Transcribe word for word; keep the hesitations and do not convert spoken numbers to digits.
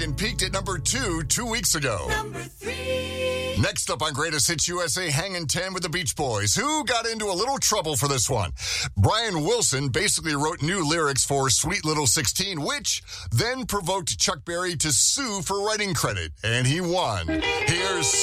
and peaked at number two two weeks ago. Number three. Next up on Greatest Hits U S A, Hangin' ten with the Beach Boys, who got into a little trouble for this one. Brian Wilson basically wrote new lyrics for Sweet Little sixteen, which then provoked Chuck Berry to sue for writing credit, and he won. Here's